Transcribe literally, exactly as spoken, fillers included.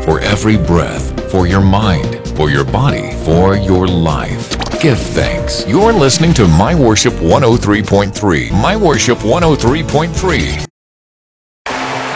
for every breath, for your mind, for your body, for your life. Give thanks. You're listening to My Worship one oh three point three. My Worship one oh three point three.